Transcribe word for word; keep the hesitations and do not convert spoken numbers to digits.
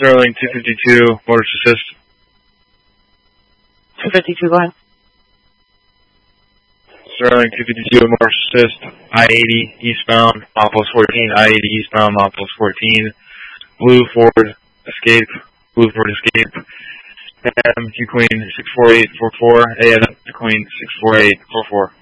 Sterling two fifty-two, Mortars Assist. two fifty-two, go ahead. Sterling two fifty-two, Mortars Assist. I eighty eastbound, Outpost fourteen. I eighty eastbound, Outpost fourteen. Blue Ford Escape. Blue Ford Escape. A M Q Queen six four eight four four. A M Q Queen six four eight four four.